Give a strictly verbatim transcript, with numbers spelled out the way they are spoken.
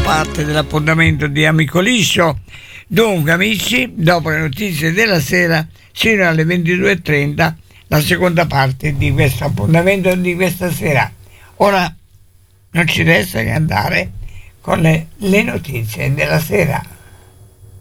parte dell'appuntamento di Amico Liscio. Dunque amici, dopo le notizie della sera sino alle ventidue e trenta la seconda parte di questo appuntamento di questa sera. Ora non ci resta che andare con le, le notizie della sera.